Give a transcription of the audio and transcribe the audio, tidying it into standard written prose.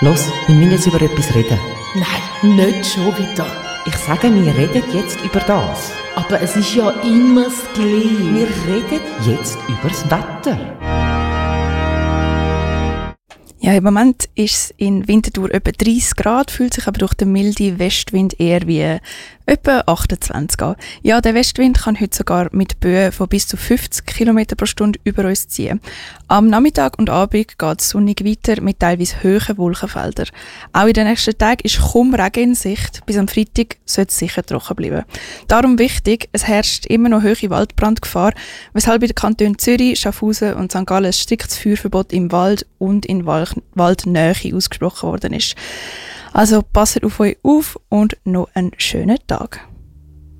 Los, wir müssen jetzt über etwas reden. Nein, nicht schon wieder. Ich sage, wir reden jetzt über das. Aber es ist ja immer das Gleiche. Wir reden jetzt über das Wetter. Ja, im Moment ist es in Winterthur etwa 30 Grad, fühlt sich aber durch den milden Westwind eher wie etwa 28 an. Ja, der Westwind kann heute sogar mit Böen von bis zu 50 km pro Stunde über uns ziehen. Am Nachmittag und Abend geht es sonnig weiter mit teilweise hohen Wolkenfeldern. Auch in den nächsten Tagen ist kaum Regen in Sicht. Bis am Freitag sollte es sicher trocken bleiben. Darum wichtig, es herrscht immer noch hohe Waldbrandgefahr, weshalb in den Kantonen Zürich, Schaffhausen und St. Gallen ein striktes Feuerverbot im Wald und in Waldnähe ausgesprochen worden ist. Also passt auf euch auf und noch einen schönen Tag.